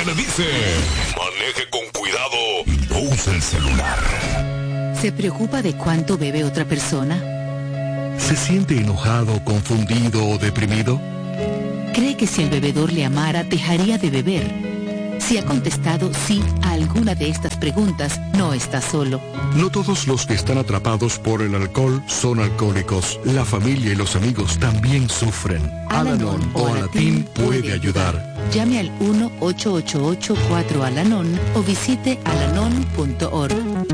se le dice: maneje con cuidado y no use el celular. ¿Se preocupa de cuánto bebe otra persona? ¿Se siente enojado, confundido o deprimido? ¿Cree que si el bebedor le amara, dejaría de beber? Si ha contestado sí a alguna de estas preguntas, no está solo. No todos los que están atrapados por el alcohol son alcohólicos. La familia y los amigos también sufren. Al-Anon o Alatín puede ayudar. Llame al 1-888-4-ALANON o visite alanon.org.